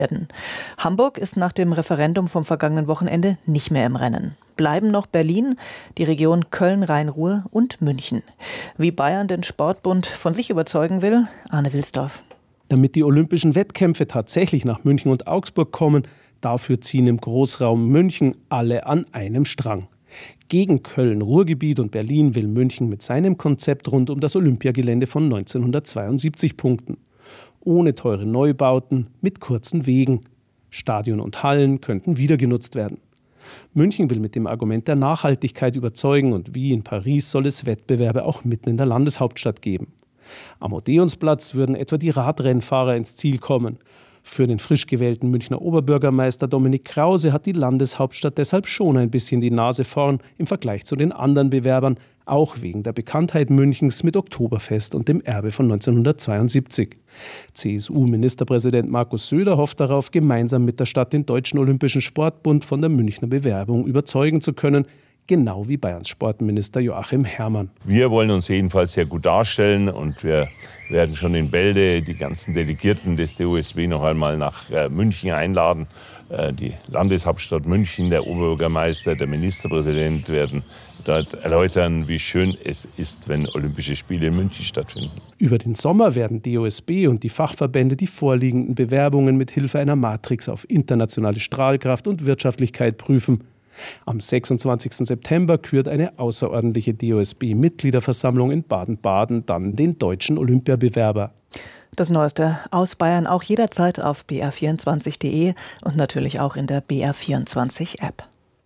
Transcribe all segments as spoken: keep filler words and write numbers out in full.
werden. Hamburg ist nach dem Referendum vom vergangenen Wochenende nicht mehr im Rennen. Bleiben noch Berlin, die Region Köln-Rhein-Ruhr und München. Wie Bayern den Sportbund von sich überzeugen will, Arne Wilsdorf. Damit die olympischen Wettkämpfe tatsächlich nach München und Augsburg kommen, dafür ziehen im Großraum München alle an einem Strang. Gegen Köln-Ruhrgebiet und Berlin will München mit seinem Konzept rund um das Olympiagelände von neunzehnhundertzweiundsiebzig punkten. Ohne teure Neubauten, mit kurzen Wegen. Stadion und Hallen könnten wieder genutzt werden. München will mit dem Argument der Nachhaltigkeit überzeugen und wie in Paris soll es Wettbewerbe auch mitten in der Landeshauptstadt geben. Am Odeonsplatz würden etwa die Radrennfahrer ins Ziel kommen. Für den frisch gewählten Münchner Oberbürgermeister Dominik Krause hat die Landeshauptstadt deshalb schon ein bisschen die Nase vorn im Vergleich zu den anderen Bewerbern, auch wegen der Bekanntheit Münchens mit Oktoberfest und dem Erbe von neunzehnhundertzweiundsiebzig. C S U-Ministerpräsident Markus Söder hofft darauf, gemeinsam mit der Stadt den Deutschen Olympischen Sportbund von der Münchner Bewerbung überzeugen zu können, genau wie Bayerns Sportminister Joachim Herrmann. Wir wollen uns jedenfalls sehr gut darstellen und wir werden schon in Bälde die ganzen Delegierten des D O S B noch einmal nach äh, München einladen. Äh, die Landeshauptstadt München, der Oberbürgermeister, der Ministerpräsident werden dort erläutern, wie schön es ist, wenn Olympische Spiele in München stattfinden. Über den Sommer werden D O S B und die Fachverbände die vorliegenden Bewerbungen mit Hilfe einer Matrix auf internationale Strahlkraft und Wirtschaftlichkeit prüfen. Am sechsundzwanzigsten September kürt eine außerordentliche D O S B-Mitgliederversammlung in Baden-Baden dann den deutschen Olympiabewerber. Das Neueste aus Bayern auch jederzeit auf b r vierundzwanzig punkt de und natürlich auch in der B R vierundzwanzig App.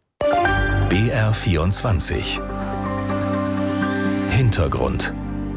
B R vierundzwanzig. Hintergrund.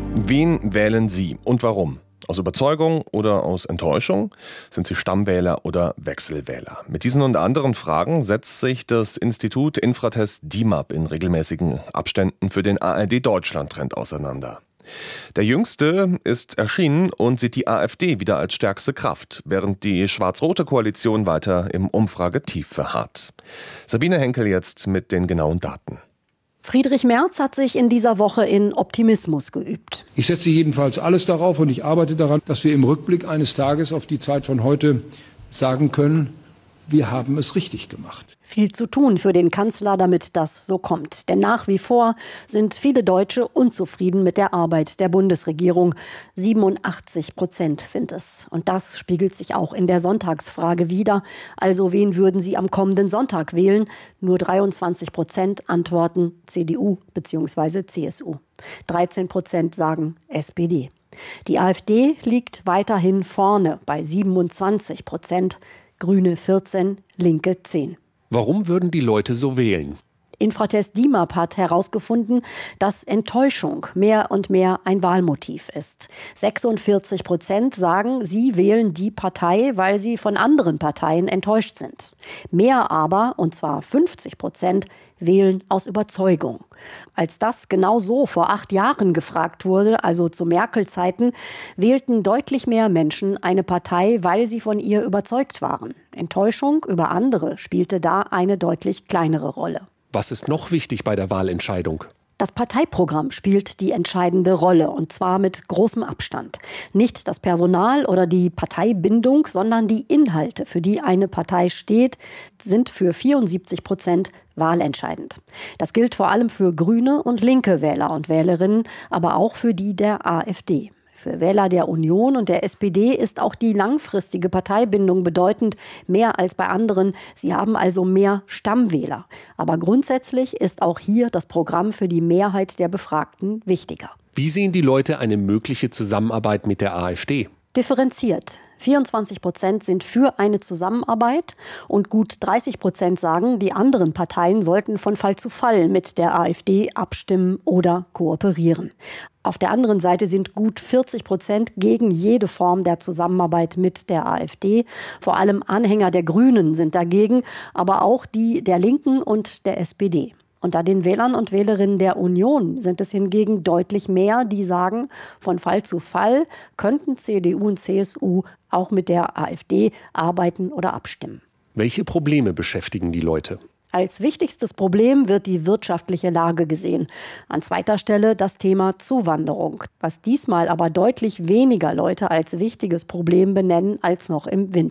Wen wählen Sie und warum? Aus Überzeugung oder aus Enttäuschung? Sind Sie Stammwähler oder Wechselwähler? Mit diesen und anderen Fragen setzt sich das Institut Infratest D I M A P in regelmäßigen Abständen für den A R D-Deutschland-Trend auseinander. Der jüngste ist erschienen und sieht die AfD wieder als stärkste Kraft, während die schwarz-rote Koalition weiter im Umfragetief verharrt. Sabine Henkel jetzt mit den genauen Daten. Friedrich Merz hat sich in dieser Woche in Optimismus geübt. Ich setze jedenfalls alles darauf und ich arbeite daran, dass wir im Rückblick eines Tages auf die Zeit von heute sagen können, wir haben es richtig gemacht. Viel zu tun für den Kanzler, damit das so kommt. Denn nach wie vor sind viele Deutsche unzufrieden mit der Arbeit der Bundesregierung. siebenundachtzig Prozent sind es. Und das spiegelt sich auch in der Sonntagsfrage wider. Also wen würden Sie am kommenden Sonntag wählen? Nur dreiundzwanzig Prozent antworten C D U bzw. C S U. dreizehn Prozent sagen S P D. Die AfD liegt weiterhin vorne bei siebenundzwanzig Prozent. Grüne vierzehn, Linke zehn. Warum würden die Leute so wählen? Infratest D I M A P hat herausgefunden, dass Enttäuschung mehr und mehr ein Wahlmotiv ist. sechsundvierzig Prozent sagen, sie wählen die Partei, weil sie von anderen Parteien enttäuscht sind. Mehr aber, und zwar fünfzig Prozent, wählen aus Überzeugung. Als das genau so vor acht Jahren gefragt wurde, also zu Merkel-Zeiten, wählten deutlich mehr Menschen eine Partei, weil sie von ihr überzeugt waren. Enttäuschung über andere spielte da eine deutlich kleinere Rolle. Was ist noch wichtig bei der Wahlentscheidung? Das Parteiprogramm spielt die entscheidende Rolle, und zwar mit großem Abstand. Nicht das Personal oder die Parteibindung, sondern die Inhalte, für die eine Partei steht, sind für vierundsiebzig Prozent wahlentscheidend. Das gilt vor allem für grüne und linke Wähler und Wählerinnen, aber auch für die der AfD. Für Wähler der Union und der S P D ist auch die langfristige Parteibindung bedeutend, mehr als bei anderen. Sie haben also mehr Stammwähler. Aber grundsätzlich ist auch hier das Programm für die Mehrheit der Befragten wichtiger. Wie sehen die Leute eine mögliche Zusammenarbeit mit der AfD? Differenziert. vierundzwanzig Prozent sind für eine Zusammenarbeit und gut dreißig Prozent sagen, die anderen Parteien sollten von Fall zu Fall mit der AfD abstimmen oder kooperieren. Auf der anderen Seite sind gut vierzig Prozent gegen jede Form der Zusammenarbeit mit der AfD. Vor allem Anhänger der Grünen sind dagegen, aber auch die der Linken und der S P D. Unter den Wählern und Wählerinnen der Union sind es hingegen deutlich mehr, die sagen, von Fall zu Fall könnten C D U und C S U auch mit der AfD arbeiten oder abstimmen. Welche Probleme beschäftigen die Leute? Als wichtigstes Problem wird die wirtschaftliche Lage gesehen. An zweiter Stelle das Thema Zuwanderung, was diesmal aber deutlich weniger Leute als wichtiges Problem benennen als noch im Winter.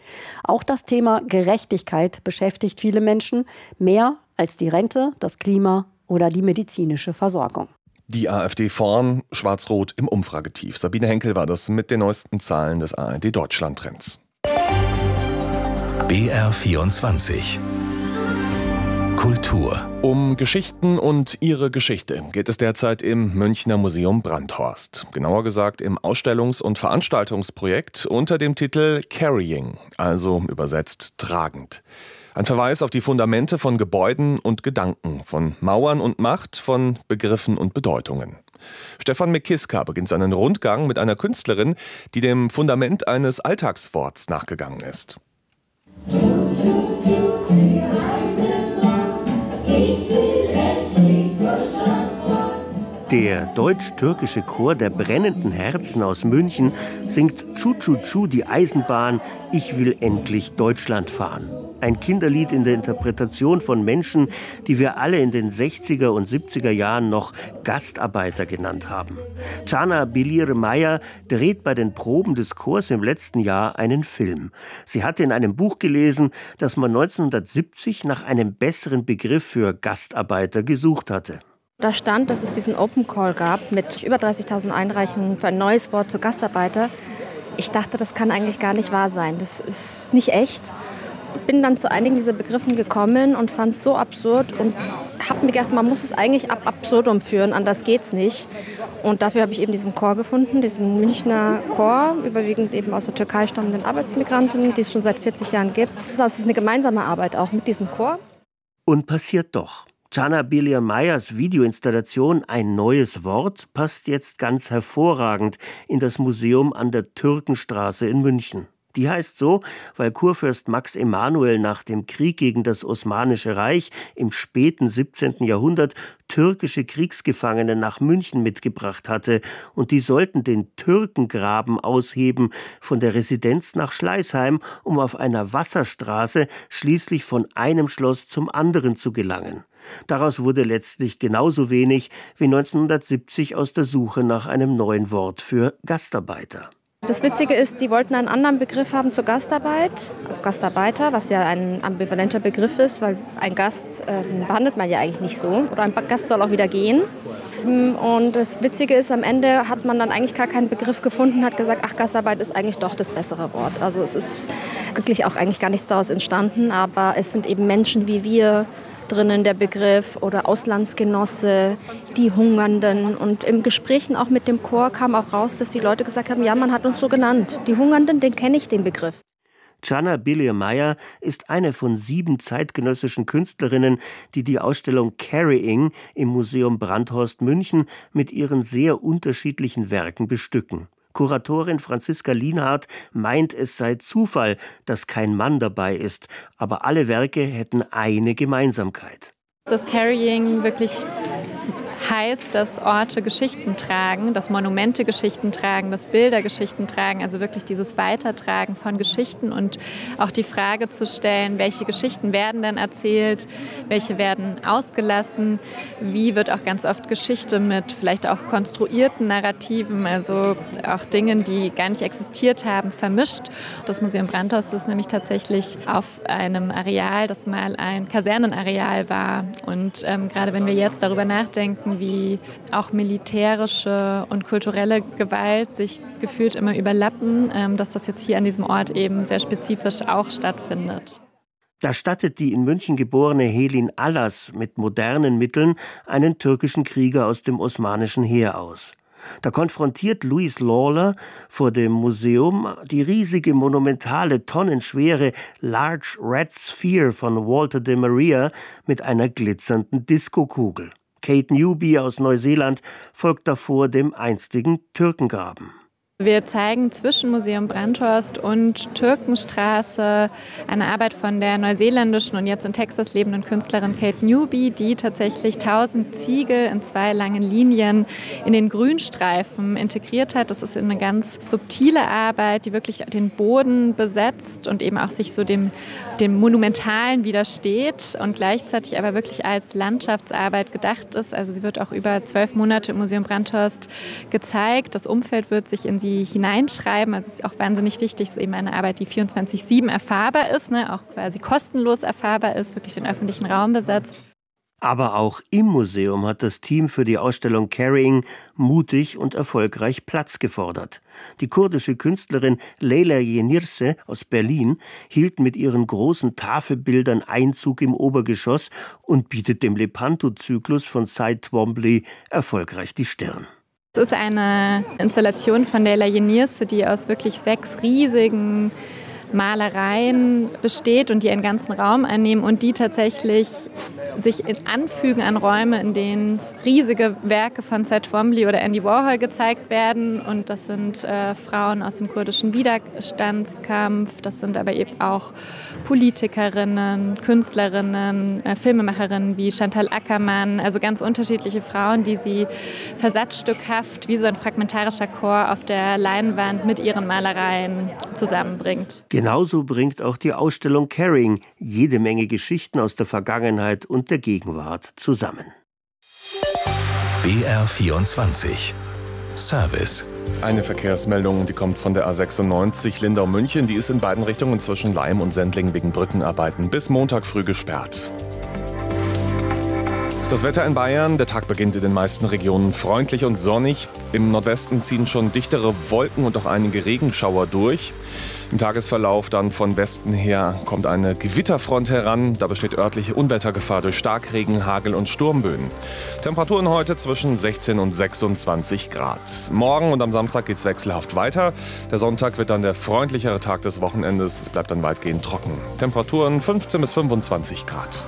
Auch das Thema Gerechtigkeit beschäftigt viele Menschen, mehr als die Rente, das Klima oder die medizinische Versorgung. Die AfD vorn, Schwarz-Rot im Umfragetief. Sabine Henkel war das mit den neuesten Zahlen des A R D Deutschland-Trends. B R vierundzwanzig Kultur. Um Geschichten und ihre Geschichte geht es derzeit im Münchner Museum Brandhorst. Genauer gesagt im Ausstellungs- und Veranstaltungsprojekt unter dem Titel Carrying, also übersetzt tragend. Ein Verweis auf die Fundamente von Gebäuden und Gedanken, von Mauern und Macht, von Begriffen und Bedeutungen. Stefan Mekiska beginnt seinen Rundgang mit einer Künstlerin, die dem Fundament eines Alltagsworts nachgegangen ist. Der deutsch-türkische Chor der brennenden Herzen aus München singt Tschu-Tschu-Tschu die Eisenbahn, ich will endlich Deutschland fahren. Ein Kinderlied in der Interpretation von Menschen, die wir alle in den sechziger und siebziger Jahren noch Gastarbeiter genannt haben. Cana Belir-Meyer dreht bei den Proben des Chors im letzten Jahr einen Film. Sie hatte in einem Buch gelesen, dass man neunzehnhundertsiebzig nach einem besseren Begriff für Gastarbeiter gesucht hatte. Da stand, dass es diesen Open Call gab mit über dreißigtausend Einreichungen für ein neues Wort zu Gastarbeiter. Ich dachte, das kann eigentlich gar nicht wahr sein. Das ist nicht echt. Bin dann zu einigen dieser Begriffen gekommen und fand es so absurd und habe mir gedacht, man muss es eigentlich ab absurdum führen, anders geht's nicht. Und dafür habe ich eben diesen Chor gefunden, diesen Münchner Chor, überwiegend eben aus der Türkei stammenden Arbeitsmigranten, die es schon seit vierzig Jahren gibt. Also es ist eine gemeinsame Arbeit auch mit diesem Chor. Und passiert doch. Cana Belir-Meyers Videoinstallation Ein neues Wort passt jetzt ganz hervorragend in das Museum an der Türkenstraße in München. Die heißt so, weil Kurfürst Max Emanuel nach dem Krieg gegen das Osmanische Reich im späten siebzehnten Jahrhundert türkische Kriegsgefangene nach München mitgebracht hatte und die sollten den Türkengraben ausheben von der Residenz nach Schleißheim, um auf einer Wasserstraße schließlich von einem Schloss zum anderen zu gelangen. Daraus wurde letztlich genauso wenig wie neunzehnhundertsiebzig aus der Suche nach einem neuen Wort für Gastarbeiter. Das Witzige ist, sie wollten einen anderen Begriff haben zur Gastarbeit, also Gastarbeiter, was ja ein ambivalenter Begriff ist, weil ein Gast äh, behandelt man ja eigentlich nicht so. Oder ein Gast soll auch wieder gehen. Und das Witzige ist, am Ende hat man dann eigentlich gar keinen Begriff gefunden, hat gesagt, ach, Gastarbeit ist eigentlich doch das bessere Wort. Also es ist wirklich auch eigentlich gar nichts daraus entstanden, aber es sind eben Menschen wie wir drinnen, der Begriff, oder Auslandsgenosse, die Hungernden. Und im Gesprächen auch mit dem Chor kam auch raus, dass die Leute gesagt haben, ja, man hat uns so genannt. Die Hungernden, den kenne ich, den Begriff. Cana Belir-Meyer ist eine von sieben zeitgenössischen Künstlerinnen, die die Ausstellung Carrying im Museum Brandhorst München mit ihren sehr unterschiedlichen Werken bestücken. Kuratorin Franziska Lienhardt meint, es sei Zufall, dass kein Mann dabei ist, aber alle Werke hätten eine Gemeinsamkeit. Das Carrying wirklich heißt, dass Orte Geschichten tragen, dass Monumente Geschichten tragen, dass Bilder Geschichten tragen, also wirklich dieses Weitertragen von Geschichten und auch die Frage zu stellen, welche Geschichten werden denn erzählt, welche werden ausgelassen, wie wird auch ganz oft Geschichte mit vielleicht auch konstruierten Narrativen, also auch Dingen, die gar nicht existiert haben, vermischt. Das Museum Brandhorst ist nämlich tatsächlich auf einem Areal, das mal ein Kasernenareal war, und ähm, gerade wenn wir jetzt darüber nachdenken, wie auch militärische und kulturelle Gewalt sich gefühlt immer überlappen, dass das jetzt hier an diesem Ort eben sehr spezifisch auch stattfindet. Da stattet die in München geborene Helin Allas mit modernen Mitteln einen türkischen Krieger aus dem osmanischen Heer aus. Da konfrontiert Louis Lawler vor dem Museum die riesige, monumentale, tonnenschwere Large Red Sphere von Walter de Maria mit einer glitzernden Diskokugel. Kate Newby aus Neuseeland folgt davor dem einstigen Türkengraben. Wir zeigen zwischen Museum Brandhorst und Türkenstraße eine Arbeit von der neuseeländischen und jetzt in Texas lebenden Künstlerin Kate Newby, die tatsächlich tausend Ziegel in zwei langen Linien in den Grünstreifen integriert hat. Das ist eine ganz subtile Arbeit, die wirklich den Boden besetzt und eben auch sich so dem, dem Monumentalen widersteht und gleichzeitig aber wirklich als Landschaftsarbeit gedacht ist. Also sie wird auch über zwölf Monate im Museum Brandhorst gezeigt. Das Umfeld wird sich in sie hineinschreiben. Also es ist auch wahnsinnig wichtig, es ist eben eine Arbeit, die vierundzwanzig sieben erfahrbar ist, ne, auch quasi kostenlos erfahrbar ist, wirklich den öffentlichen Raum besetzt. Aber auch im Museum hat das Team für die Ausstellung Carrying mutig und erfolgreich Platz gefordert. Die kurdische Künstlerin Leyla Yenirse aus Berlin hielt mit ihren großen Tafelbildern Einzug im Obergeschoss und bietet dem Lepanto-Zyklus von Cy Twombly erfolgreich die Stirn. Es ist eine Installation von Leyla Yenirse, die aus wirklich sechs riesigen Malereien besteht und die einen ganzen Raum einnehmen und die tatsächlich sich anfügen an Räume, in denen riesige Werke von Cy Twombly oder Andy Warhol gezeigt werden. Und das sind äh, Frauen aus dem kurdischen Widerstandskampf, das sind aber eben auch Politikerinnen, Künstlerinnen, äh, Filmemacherinnen wie Chantal Akerman, also ganz unterschiedliche Frauen, die sie versatzstückhaft wie so ein fragmentarischer Chor auf der Leinwand mit ihren Malereien zusammenbringt. Genauso bringt auch die Ausstellung Carrying jede Menge Geschichten aus der Vergangenheit und der Gegenwart zusammen. B R vierundzwanzig Service. Eine Verkehrsmeldung, die kommt von der A sechsundneunzig Lindau-München. Die ist in beiden Richtungen zwischen Laim und Sendling wegen Brückenarbeiten bis Montag früh gesperrt. Das Wetter in Bayern, der Tag beginnt in den meisten Regionen freundlich und sonnig. Im Nordwesten ziehen schon dichtere Wolken und auch einige Regenschauer durch. Im Tagesverlauf dann von Westen her kommt eine Gewitterfront heran. Da besteht örtliche Unwettergefahr durch Starkregen, Hagel und Sturmböen. Temperaturen heute zwischen sechzehn und sechsundzwanzig Grad. Morgen und am Samstag geht es wechselhaft weiter. Der Sonntag wird dann der freundlichere Tag des Wochenendes. Es bleibt dann weitgehend trocken. Temperaturen fünfzehn bis fünfundzwanzig Grad.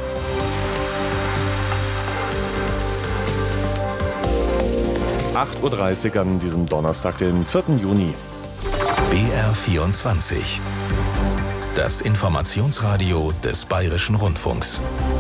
acht Uhr dreißig an diesem Donnerstag, den vierten Juni. B R vierundzwanzig. Das Informationsradio des Bayerischen Rundfunks.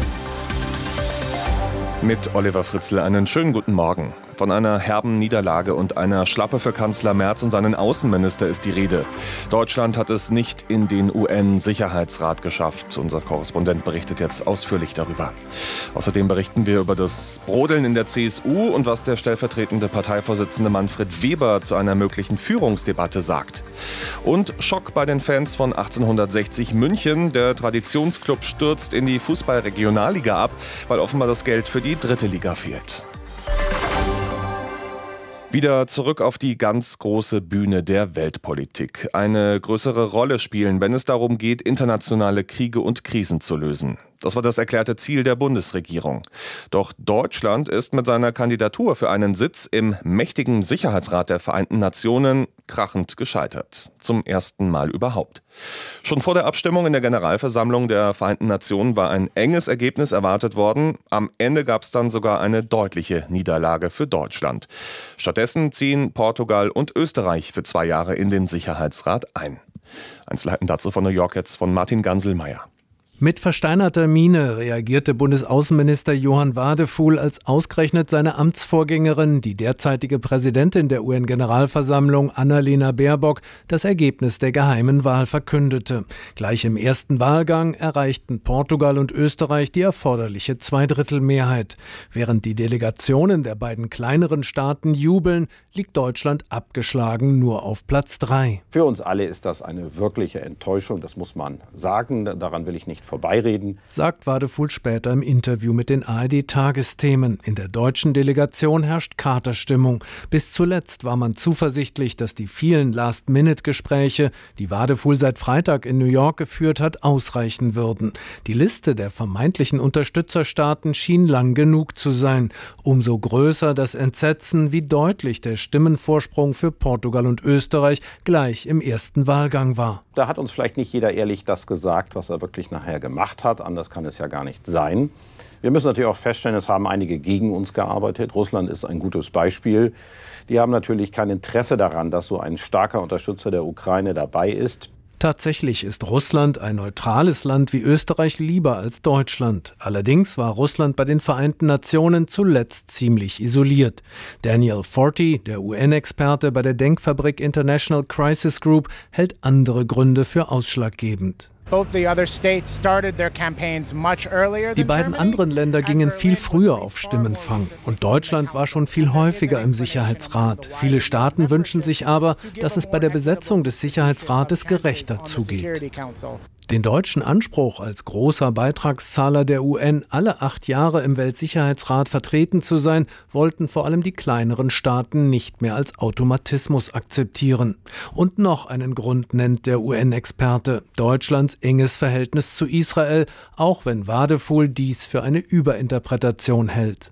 Mit Oliver Fritzl einen schönen guten Morgen. Von einer herben Niederlage und einer Schlappe für Kanzler Merz und seinen Außenminister ist die Rede. Deutschland hat es nicht in den U N-Sicherheitsrat geschafft. Unser Korrespondent berichtet jetzt ausführlich darüber. Außerdem berichten wir über das Brodeln in der C S U und was der stellvertretende Parteivorsitzende Manfred Weber zu einer möglichen Führungsdebatte sagt. Und Schock bei den Fans von achtzehnhundertsechzig München. Der Traditionsclub stürzt in die Fußball-Regionalliga ab, weil offenbar das Geld für die dritte Liga fehlt. Wieder zurück auf die ganz große Bühne der Weltpolitik. Eine größere Rolle spielen, wenn es darum geht, internationale Kriege und Krisen zu lösen. Das war das erklärte Ziel der Bundesregierung. Doch Deutschland ist mit seiner Kandidatur für einen Sitz im mächtigen Sicherheitsrat der Vereinten Nationen krachend gescheitert. Zum ersten Mal überhaupt. Schon vor der Abstimmung in der Generalversammlung der Vereinten Nationen war ein enges Ergebnis erwartet worden. Am Ende gab es dann sogar eine deutliche Niederlage für Deutschland. Stattdessen ziehen Portugal und Österreich für zwei Jahre in den Sicherheitsrat ein. Einzelheiten dazu von New York jetzt von Martin Ganselmeier. Mit versteinerter Miene reagierte Bundesaußenminister Johann Wadefuhl, als ausgerechnet seine Amtsvorgängerin, die derzeitige Präsidentin der U N-Generalversammlung Annalena Baerbock, das Ergebnis der geheimen Wahl verkündete. Gleich im ersten Wahlgang erreichten Portugal und Österreich die erforderliche Zweidrittelmehrheit. Während die Delegationen der beiden kleineren Staaten jubeln, liegt Deutschland abgeschlagen nur auf Platz drei. Für uns alle ist das eine wirkliche Enttäuschung, das muss man sagen. Daran will ich nicht vorbeireden, sagt Wadefuhl später im Interview mit den A R D-Tagesthemen. In der deutschen Delegation herrscht Katerstimmung. Bis zuletzt war man zuversichtlich, dass die vielen Last-Minute-Gespräche, die Wadefuhl seit Freitag in New York geführt hat, ausreichen würden. Die Liste der vermeintlichen Unterstützerstaaten schien lang genug zu sein. Umso größer das Entsetzen, wie deutlich der Stimmenvorsprung für Portugal und Österreich gleich im ersten Wahlgang war. Da hat uns vielleicht nicht jeder ehrlich das gesagt, was er wirklich nachher gemacht hat. Anders kann es ja gar nicht sein. Wir müssen natürlich auch feststellen, es haben einige gegen uns gearbeitet. Russland ist ein gutes Beispiel. Die haben natürlich kein Interesse daran, dass so ein starker Unterstützer der Ukraine dabei ist. Tatsächlich ist Russland ein neutrales Land wie Österreich lieber als Deutschland. Allerdings war Russland bei den Vereinten Nationen zuletzt ziemlich isoliert. Daniel Forti, der U N-Experte bei der Denkfabrik International Crisis Group, hält andere Gründe für ausschlaggebend. Die beiden anderen Länder gingen viel früher auf Stimmenfang und Deutschland war schon viel häufiger im Sicherheitsrat. Viele Staaten wünschen sich aber, dass es bei der Besetzung des Sicherheitsrates gerechter zugeht. Den deutschen Anspruch, als großer Beitragszahler der U N alle acht Jahre im Weltsicherheitsrat vertreten zu sein, wollten vor allem die kleineren Staaten nicht mehr als Automatismus akzeptieren. Und noch einen Grund nennt der U N-Experte: Deutschlands enges Verhältnis zu Israel, auch wenn Wadefuhl dies für eine Überinterpretation hält.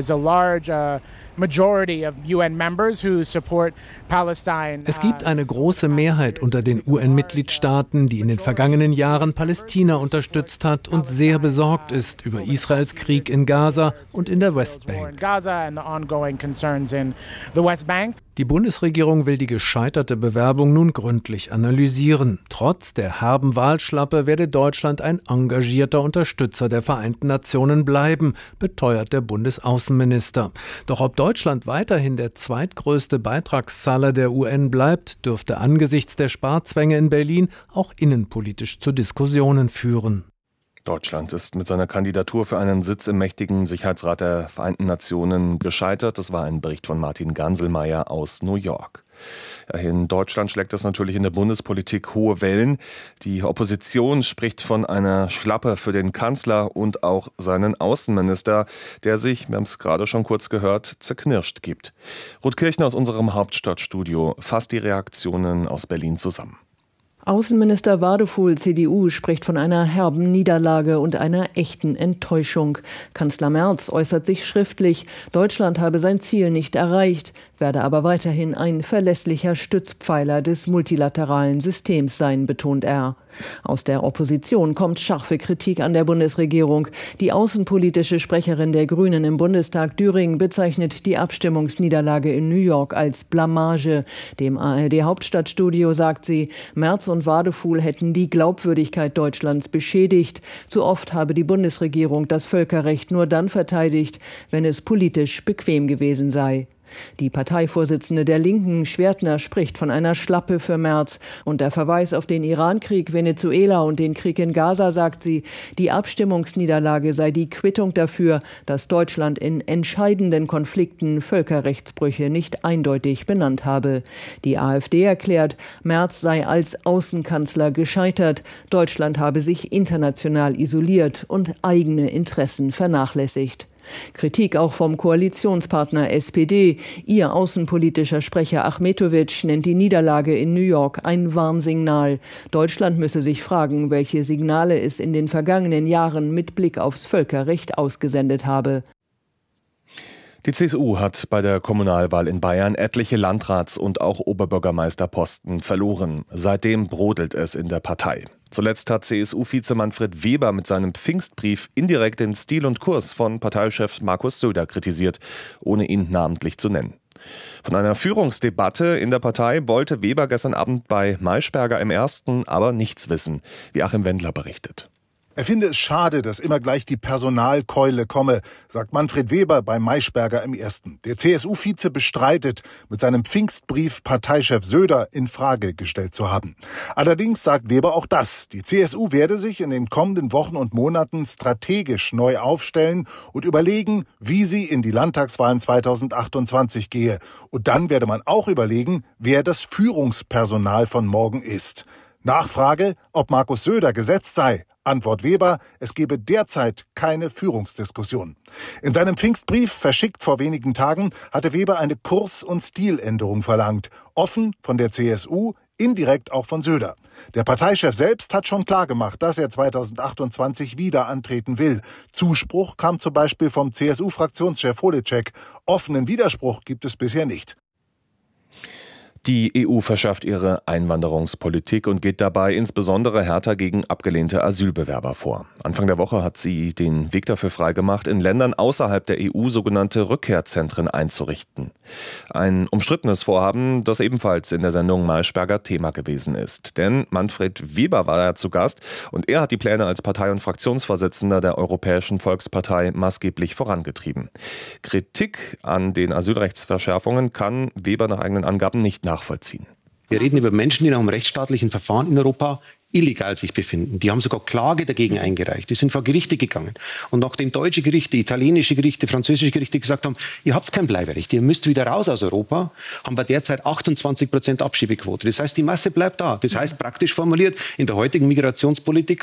Es gibt eine große Mehrheit unter den U N-Mitgliedstaaten, die in den vergangenen Jahren Palästina unterstützt hat und sehr besorgt ist über Israels Krieg in Gaza und in der Westbank. Die Bundesregierung will die gescheiterte Bewerbung nun gründlich analysieren. Trotz der herben Wahlschlappe werde Deutschland ein engagierter Unterstützer der Vereinten Nationen bleiben, beteuert der Bundesaußenminister. Doch ob Deutschland weiterhin der zweitgrößte Beitragszahler der U N bleibt, dürfte angesichts der Sparzwänge in Berlin auch innenpolitisch zu Diskussionen führen. Deutschland ist mit seiner Kandidatur für einen Sitz im mächtigen Sicherheitsrat der Vereinten Nationen gescheitert. Das war ein Bericht von Martin Ganselmeier aus New York. Ja, in Deutschland schlägt das natürlich in der Bundespolitik hohe Wellen. Die Opposition spricht von einer Schlappe für den Kanzler und auch seinen Außenminister, der sich, wir haben es gerade schon kurz gehört, zerknirscht gibt. Ruth Kirchner aus unserem Hauptstadtstudio fasst die Reaktionen aus Berlin zusammen. Außenminister Wadefuhl, C D U, spricht von einer herben Niederlage und einer echten Enttäuschung. Kanzler Merz äußert sich schriftlich, Deutschland habe sein Ziel nicht erreicht, werde aber weiterhin ein verlässlicher Stützpfeiler des multilateralen Systems sein, betont er. Aus der Opposition kommt scharfe Kritik an der Bundesregierung. Die außenpolitische Sprecherin der Grünen im Bundestag, Düring, bezeichnet die Abstimmungsniederlage in New York als Blamage. Dem A R D-Hauptstadtstudio sagt sie, Merz und Wadefuhl hätten die Glaubwürdigkeit Deutschlands beschädigt. Zu oft habe die Bundesregierung das Völkerrecht nur dann verteidigt, wenn es politisch bequem gewesen sei. Die Parteivorsitzende der Linken, Schwertner, spricht von einer Schlappe für Merz. Und der Verweis auf den Irankrieg, Venezuela und den Krieg in Gaza, sagt sie, die Abstimmungsniederlage sei die Quittung dafür, dass Deutschland in entscheidenden Konflikten Völkerrechtsbrüche nicht eindeutig benannt habe. Die AfD erklärt, Merz sei als Außenkanzler gescheitert. Deutschland habe sich international isoliert und eigene Interessen vernachlässigt. Kritik auch vom Koalitionspartner S P D. Ihr außenpolitischer Sprecher Achmetovic nennt die Niederlage in New York ein Warnsignal. Deutschland müsse sich fragen, welche Signale es in den vergangenen Jahren mit Blick aufs Völkerrecht ausgesendet habe. Die C S U hat bei der Kommunalwahl in Bayern etliche Landrats- und auch Oberbürgermeisterposten verloren. Seitdem brodelt es in der Partei. Zuletzt hat C S U-Vize Manfred Weber mit seinem Pfingstbrief indirekt den Stil und Kurs von Parteichef Markus Söder kritisiert, ohne ihn namentlich zu nennen. Von einer Führungsdebatte in der Partei wollte Weber gestern Abend bei Maischberger im Ersten aber nichts wissen, wie Achim Wendler berichtet. Er finde es schade, dass immer gleich die Personalkeule komme, sagt Manfred Weber bei Maischberger im Ersten. Der C S U-Vize bestreitet, mit seinem Pfingstbrief Parteichef Söder in Frage gestellt zu haben. Allerdings sagt Weber auch das: Die C S U werde sich in den kommenden Wochen und Monaten strategisch neu aufstellen und überlegen, wie sie in die Landtagswahlen zweitausendachtundzwanzig gehe. Und dann werde man auch überlegen, wer das Führungspersonal von morgen ist. Nachfrage, ob Markus Söder gesetzt sei. Antwort Weber, es gebe derzeit keine Führungsdiskussion. In seinem Pfingstbrief, verschickt vor wenigen Tagen, hatte Weber eine Kurs- und Stiländerung verlangt. Offen von der C S U, indirekt auch von Söder. Der Parteichef selbst hat schon klargemacht, dass er zweitausendachtundzwanzig wieder antreten will. Zuspruch kam zum Beispiel vom C S U-Fraktionschef Holitschek. Offenen Widerspruch gibt es bisher nicht. Die E U verschärft ihre Einwanderungspolitik und geht dabei insbesondere härter gegen abgelehnte Asylbewerber vor. Anfang der Woche hat sie den Weg dafür freigemacht, in Ländern außerhalb der E U sogenannte Rückkehrzentren einzurichten. Ein umstrittenes Vorhaben, das ebenfalls in der Sendung Maischberger Thema gewesen ist. Denn Manfred Weber war ja zu Gast und er hat die Pläne als Partei- und Fraktionsvorsitzender der Europäischen Volkspartei maßgeblich vorangetrieben. Kritik an den Asylrechtsverschärfungen kann Weber nach eigenen Angaben nicht nachvollziehen. Wir reden über Menschen, die nach einem rechtsstaatlichen Verfahren in Europa illegal sich befinden. Die haben sogar Klage dagegen eingereicht. Die sind vor Gerichte gegangen. Und nachdem deutsche Gerichte, italienische Gerichte, französische Gerichte gesagt haben, ihr habt kein Bleiberecht, ihr müsst wieder raus aus Europa, haben wir derzeit achtundzwanzig Prozent Abschiebequote. Das heißt, die Masse bleibt da. Das heißt, praktisch formuliert, in der heutigen Migrationspolitik